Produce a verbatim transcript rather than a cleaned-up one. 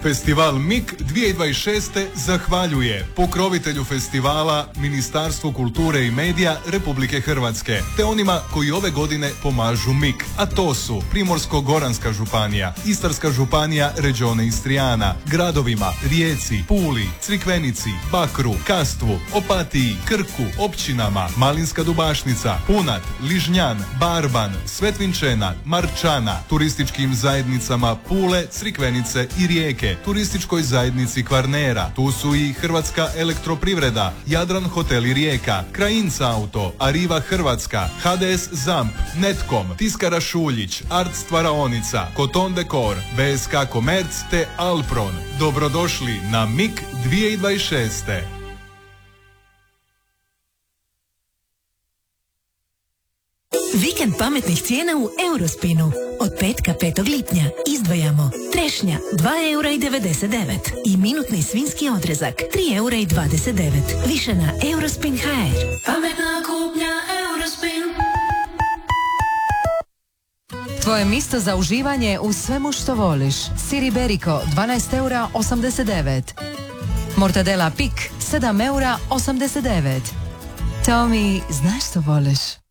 Festival MIK dvije tisuće dvadeset šeste zahvaljuje pokrovitelju festivala Ministarstvu kulture i medija Republike Hrvatske, te onima koji ove godine pomažu MIK, a to su Primorsko-goranska županija, Istarska županija Regione Istrijana, gradovima Rijeci, Puli, Crikvenici, Bakru, Kastvu, Opatiji, Krku, općinama Malinska Dubašnica, Punat, Ližnjan, Barban, Svetvinčena, Marčana, turističkim zajednicama Pule, Crikvenice i Rijeke, turističkoj zajednici Kvarnera. Tu su i Hrvatska elektroprivreda, Jadran hoteli Rijeka, Krajinca auto, Arriva Hrvatska, H D S Zamp, Netkom, Tiskara Šuljić, Art stvaraonica, Koton Dekor, B S K Komerc te Alpron. Dobrodošli na MIK dvije tisuće dvadeset šeste. Vikend pametnih cijena u Eurospinu. Od petka petog lipnja izdvajamo trešnja dva eura i devedeset devet i minutni svinjski odrezak tri eura i dvadeset devet. Više na Eurospin точка hr. Pametna kupnja Eurospin. Tvoje mjesto za uživanje u svemu što voliš. Sir Iberico dvanaest eura osamdeset devet. Mortadela Pik sedam eura osamdeset devet. Tommy, znaš što voliš?